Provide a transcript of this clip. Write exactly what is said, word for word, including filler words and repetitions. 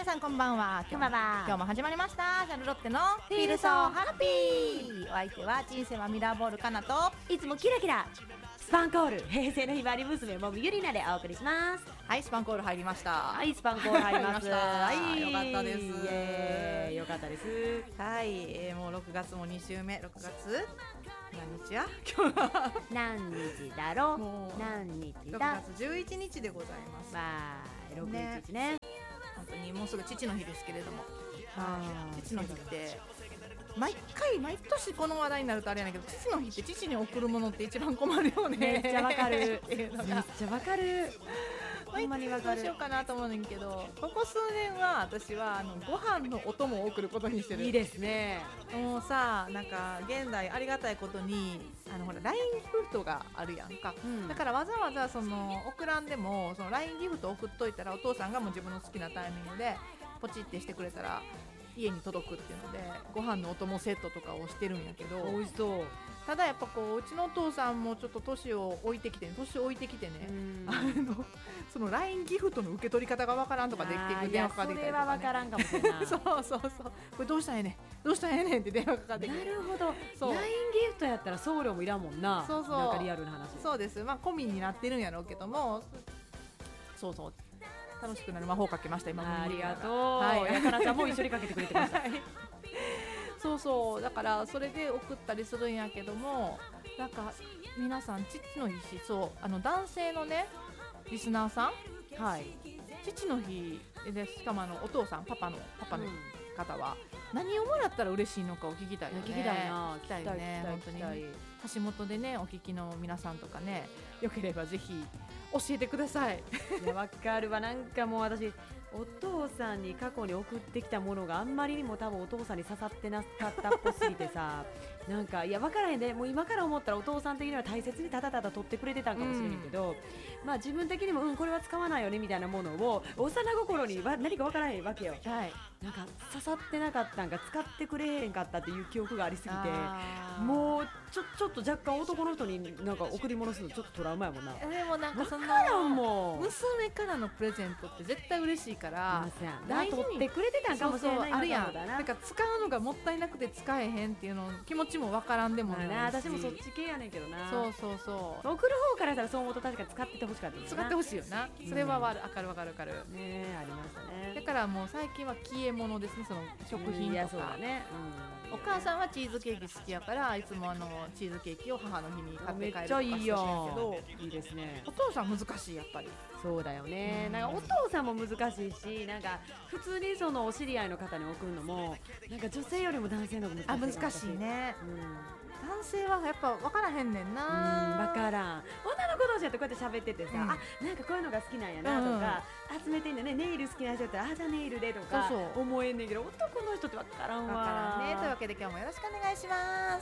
皆さんこんばんは。 こんばんは。 今日も始まりましたシャルロッテのフィールソーハッピー。お相手は人生はミラーボールかなと、 いつもキラキラスパンコール平成のひばり娘もみゆりなでお送りします。 はい、スパンコール入りました。 はい、スパンコール入ります。 はい、 はい、 よかったです。 イエーイ、よかったです。 はい、えー、もうろくがつもに週目。ろくがつ何日や今日は何日だろもう何日ろくだがつじゅういちにちでございます。 まあろくいちいちね。 本当にもうすぐ父の日ですけれども、 あー父の日って毎回毎年この話題になるとあれやねんけど、父の日って父に贈るものって一番困るよね。 めっちゃわかるっていうのめっがちゃわかるほんまにわかる。 どうしようかなと思うねんけど、ここ数年は私はあのご飯のお供を送ることにしてる。 いいですね。 もうさ、なんか現代ありがたいことにあのほら ライン ギフトがあるやんか、 うん、 だからわざわざその送らんでもその ライン ギフト送っといたらお父さんがもう自分の好きなタイミングでポチってしてくれたら家に届くっていうのでご飯のお供セットとかをしてるんやけど、 美味しそう。 ただやっぱこううちのお父さんもちょっと年を置いてきて年を置いてきてね、 うんあのその ライン ギフトの受け取り方がわからんとかできてくる電話かかってきたりとか、ね、 それはわからんかもしれない。 そうそうそう、これどうしたんやねんどうしたんやねんって電話かかってきて、 なるほど。 そうライン ギフトやったら送料もいらんもんな。 そうそうなんかリアルな話。 そうです、まあ込みになってるんやろうけども、そうそう楽しくなる魔法をかけました今。 ありがとう。 はい、 やかなちゃんも一緒にかけてくれてました。 はいそうそう、だからそれで送ったりするんやけども、なんか皆さん父の日し、そうあの男性のねリスナーさん、はい、父の日でしかもあのお父さんパパのパパの方は何をもらったら嬉しいのかを聞きたいよね。 聞きたいな。 聞きたいよね。本当に橋本でねお聞きの皆さんとかね、よければぜひ教えてください。 いやわかるわ。なんかもう私お父さんに過去に送ってきたものがあんまりにも多分お父さんに刺さってなかったっぽすぎてさなんかいや分からへんで、もう今から思ったらお父さん的には大切にただただ取ってくれてたんかもしれへんけど、うん、まあ自分的にもうんこれは使わないよねみたいなものを幼心にわ何か分からへんわけよ、はい、なんか刺さってなかったんか使ってくれへんかったっていう記憶がありすぎて、もうちょ、ちょっと若干男の人になんか贈り物するのちょっとトラウマやもんな。 でもなんかその娘からのプレゼントって絶対嬉しいから大事に取ってくれてたんかもしれない。 あるやん。だから使うのがもったいなくて使えへんっていうの気持ちもわからんでもないし、 まあ、私もそっち系やねんけどな。 そうそうそう、 送る方からしたらそう思うと確かに使っててほしかったです。 使ってほしいよな。それはわかるわかるわかるね。ありましたね。 だからもう最近は消え物ですね、その食品とかね、うん、お母さんはチーズケーキ好きやからいつもあのチーズケーキを母の日に買って帰るとかしてるんやけど、 いいですね。 お父さん難しいやっぱり。 そうだよね、うん、なんかお父さんも難しいし、なんか普通にそのお知り合いの方に送るのもなんか女性よりも男性の方が難しい。 あ、難しいね、うん、男性はやっぱ分からへんねんな。 うん、分からん。女の子同士だとこうやって喋っててさ、うん、あ、なんかこういうのが好きなんやなとか、うん、集めてんだね、ネイル好きな人だったらあ、じゃあネイルでとか思えんねんけど、男の人って分からんわ。 分からんね。というわけで今日もよろしくお願いします。